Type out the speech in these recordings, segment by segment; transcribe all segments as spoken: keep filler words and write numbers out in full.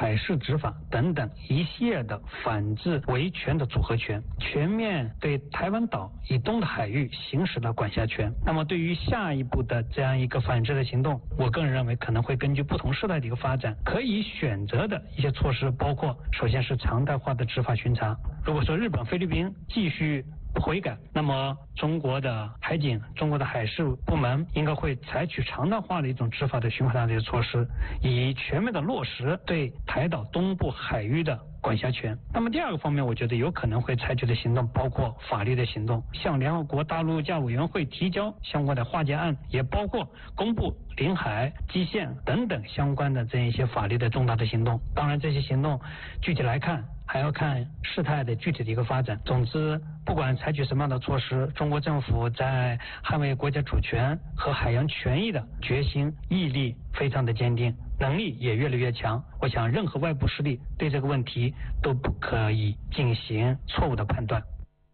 海事执法等等一系列的反制维权的组合拳，全面对台湾岛以东的海域行使了管辖权。那么对于下一步的这样一个反制的行动，我个人认为可能会根据不同事态的一个发展，可以选择的一些措施包括，首先是常态化的执法巡查。如果说日本、菲律宾继续悔改，那么中国的海警、中国的海事部门应该会采取常态化的一种执法的巡查的措施，以全面的落实对台岛东部海域的管辖权。那么第二个方面，我觉得有可能会采取的行动包括法律的行动，向联合国大陆架委员会提交相关的化解案，也包括公布领海、基线等等相关的这样一些法律的重大的行动。当然，这些行动具体来看，还要看事态的具体的一个发展。总之，不管采取什么样的措施，中国政府在捍卫国家主权和海洋权益的决心毅力非常的坚定，能力也越来越强。我想任何外部势力对这个问题都不可以进行错误的判断。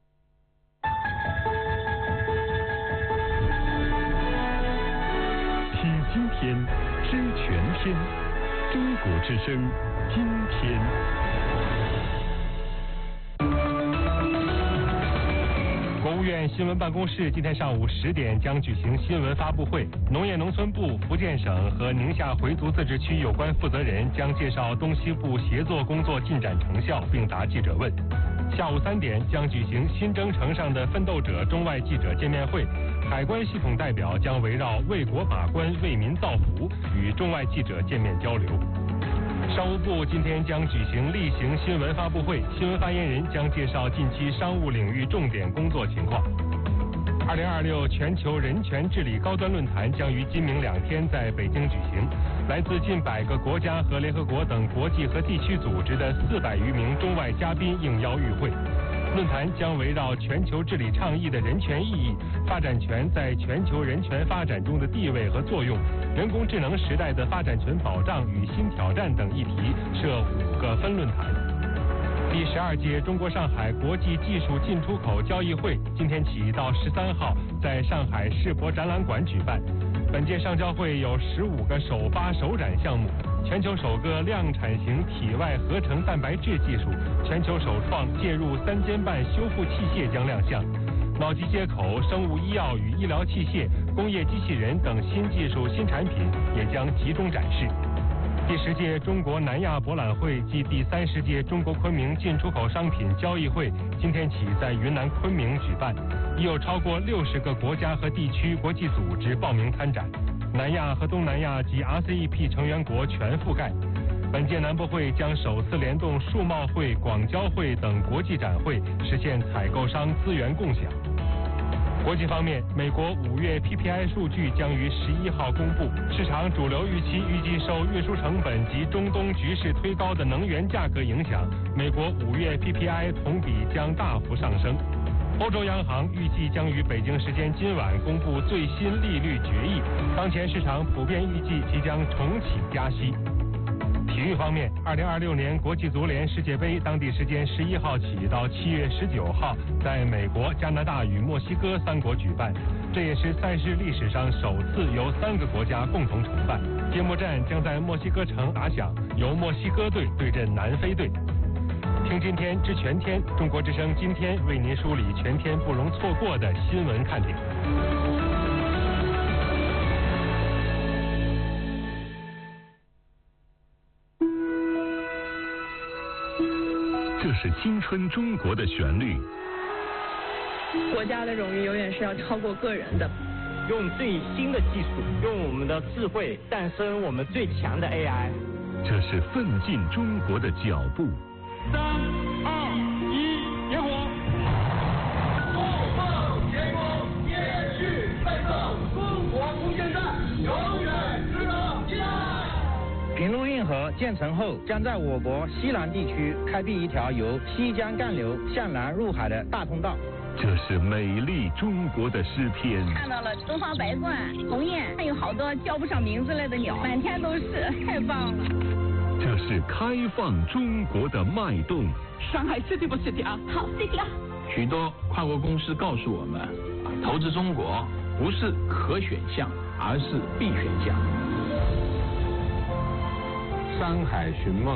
听今天，知全天，中国之声，今天。国务院新闻办公室今天上午十点将举行新闻发布会，农业农村部、福建省和宁夏回族自治区有关负责人将介绍东西部协作工作进展成效，并答记者问。下午三点将举行新征程上的奋斗者中外记者见面会，海关系统代表将围绕为国把关、为民造福与中外记者见面交流。商务部今天将举行例行新闻发布会，新闻发言人将介绍近期商务领域重点工作情况。二零二六全球人权治理高端论坛将于今明两天在北京举行，来自近百个国家和联合国等国际和地区组织的四百余名中外嘉宾应邀与会。论坛将围绕全球治理倡议的人权意义、发展权在全球人权发展中的地位和作用、人工智能时代的发展权保障与新挑战等议题设五个分论坛。第十二届中国上海国际技术进出口交易会今天起到十三号在上海世博展览馆举办。本届上交会有十五个首发首展项目，全球首个量产型体外合成蛋白质技术，全球首创介入三尖瓣修复器械将亮相，脑机接口、生物医药与医疗器械、工业机器人等新技术新产品也将集中展示。第十届中国南亚博览会暨第三十届中国昆明进出口商品交易会今天起在云南昆明举办，已有超过六十个国家和地区国际组织报名参展，南亚和东南亚及 R C E P 成员国全覆盖。本届南博会将首次联动数贸会、广交会等国际展会，实现采购商资源共享。国际方面，美国五月 P P I 数据将于十一号公布，市场主流预期预计受运输成本及中东局势推高的能源价格影响，美国五月 P P I 同比将大幅上升。欧洲央行预计将于北京时间今晚公布最新利率决议，当前市场普遍预计即将重启加息。体育方面，二零二六年国际足联世界杯当地时间十一号起到七月十九号，在美国、加拿大与墨西哥三国举办，这也是赛事历史上首次由三个国家共同承办。揭幕战将在墨西哥城打响，由墨西哥队对阵南非队。听今天知全天，中国之声今天为您梳理全天不容错过的新闻看点。这是青春中国的旋律。 国家的荣誉永远是要超过个人的。 用最新的技术，用我们的智慧诞生我们最强的 A I。 这是奋进中国的脚步。 三二一，点火！后方前锋，延续奋斗，中国无限战，永远值得期待。 平陆运河建成后，将在我国西南地区开辟一条由西江干流向南入海的大通道。 这是美丽中国的诗篇。 看到了东方白鹳、鸿雁，还有好多叫不上名字来的鸟，满天都是，太棒了。 这是开放中国的脉动。 上海 city 不 city 啊？ 好 city 啊！ 许多跨国公司告诉我们，投资中国不是可选项，而是必选项。 山海寻梦